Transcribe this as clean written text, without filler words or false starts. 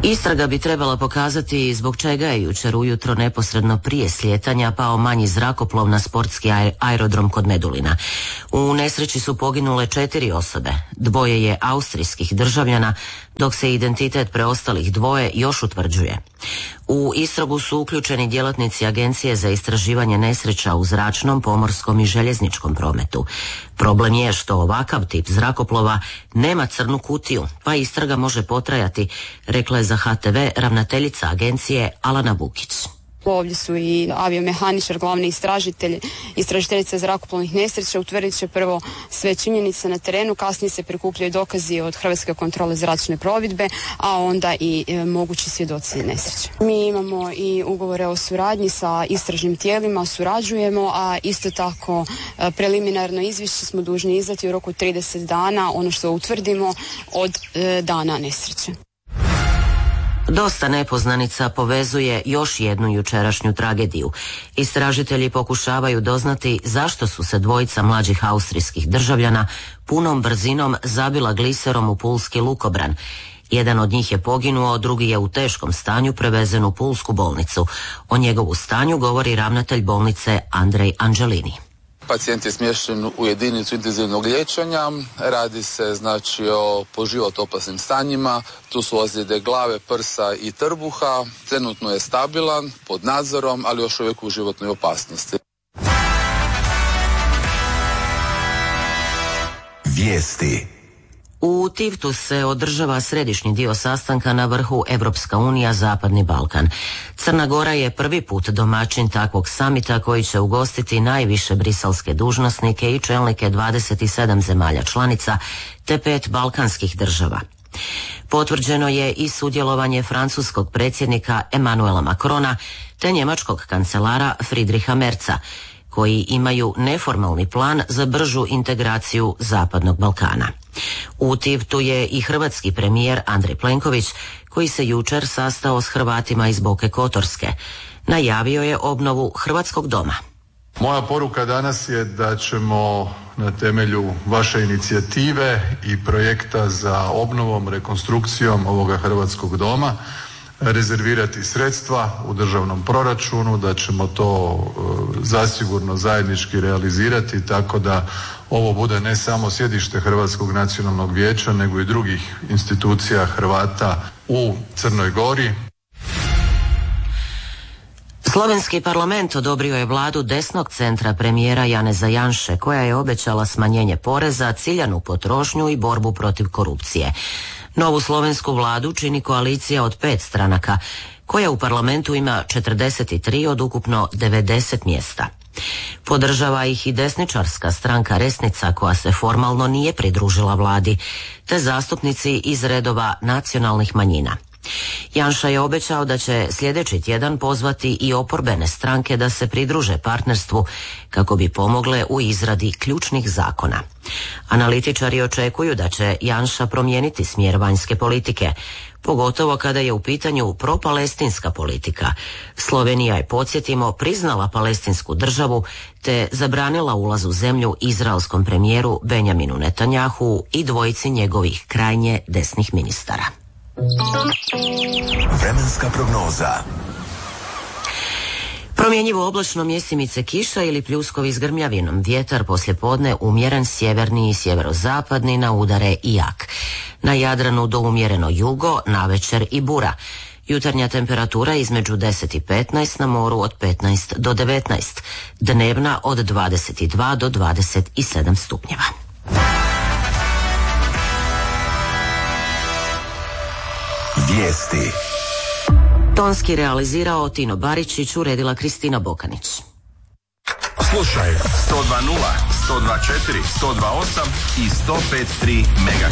Istraga bi trebala pokazati zbog čega je jučer ujutro neposredno prije slijetanja pao manji zrakoplov na sportski aerodrom kod Medulina. U nesreći su poginule 4 osobe, 2 je austrijskih državljana, dok se identitet preostalih 2 još utvrđuje. U istragu su uključeni djelatnici Agencije za istraživanje nesreća u zračnom, pomorskom i željezničkom prometu. Problem je što ovakav tip zrakoplova nema crnu kutiju, pa istraga može potrajati, rekla je za HTV ravnateljica agencije Alana Bukić. Ovdje su i aviomehaničar, glavni istražiteljica zrakoplovnih nesreća. Utvrdit će prvo sve činjenice na terenu, kasnije se prikupljaju dokazi od Hrvatske kontrole zračne plovidbe, a onda i mogući svjedoci nesreće. Mi imamo i ugovore o suradnji sa istražnim tijelima, surađujemo, a isto tako preliminarno izvješće smo dužni izdati u roku 30 dana, ono što utvrdimo od dana nesreće. Dosta nepoznanica povezuje još jednu jučerašnju tragediju. Istražitelji pokušavaju doznati zašto su se 2 mlađih austrijskih državljana punom brzinom zabila gliserom u pulski lukobran. Jedan od njih je poginuo, drugi je u teškom stanju prevezen u pulsku bolnicu. O njegovu stanju govori ravnatelj bolnice Andrej Anđelini. Pacijent je smješten u jedinicu intenzivnog liječenja, radi se o po život opasnim stanjima, tu su ozljede glave, prsa i trbuha, trenutno je stabilan, pod nadzorom, ali još uvijek u životnoj opasnosti. Vijesti. U Tivtu se održava središnji dio sastanka na vrhu Evropska unija Zapadni Balkan. Crna Gora je prvi put domaćin takvog samita koji će ugostiti najviše briselske dužnosnike i čelnike 27 zemalja članica te 5 balkanskih država. Potvrđeno je i sudjelovanje francuskog predsjednika Emmanuela Macrona te njemačkog kancelara Friedricha Merza, koji imaju neformalni plan za bržu integraciju Zapadnog Balkana. U Tivtu je i hrvatski premijer Andrej Plenković, koji se jučer sastao s Hrvatima iz Boke Kotorske. Najavio je obnovu Hrvatskog doma. Moja poruka danas je da ćemo na temelju vaše inicijative i projekta za obnovom, rekonstrukcijom ovoga Hrvatskog doma rezervirati sredstva u državnom proračunu, da ćemo to zasigurno zajednički realizirati tako da ovo bude ne samo sjedište Hrvatskog nacionalnog vijeća, nego i drugih institucija Hrvata u Crnoj Gori. Slovenski parlament odobrio je vladu desnog centra premijera Janeza Janše, koja je obećala smanjenje poreza, ciljanu potrošnju i borbu protiv korupcije. Novu slovensku vladu čini koalicija od 5 stranaka, koja u parlamentu ima 43 od ukupno 90 mjesta. Podržava ih i desničarska stranka Resnica, koja se formalno nije pridružila vladi, te zastupnici iz redova nacionalnih manjina. Janša je obećao da će sljedeći tjedan pozvati i oporbene stranke da se pridruže partnerstvu kako bi pomogle u izradi ključnih zakona. Analitičari očekuju da će Janša promijeniti smjer vanjske politike, pogotovo kada je u pitanju propalestinska politika. Slovenija je, podsjetimo, priznala palestinsku državu te zabranila ulaz u zemlju izraelskom premijeru Benjaminu Netanjahu i 2 njegovih krajnje desnih ministara. Vremenska prognoza. Promjenjivo oblačno, mjesimice kiša ili pljuskovi s grmljavinom. Vjetar poslijepodne umjeren sjeverni i sjeverozapadni, na udare i jak. Na Jadranu do umjereno jugo, navečer i bura. Jutarnja temperatura između 10 i 15, na moru od 15 do 19. Dnevna od 22 do 27 stupnjeva. Vijesti. Tonski realizirao Tino Baričić, uredila Kristina Bokanić. Slušaj 102.0, 102.4, 102.8 i 105.3 MHz.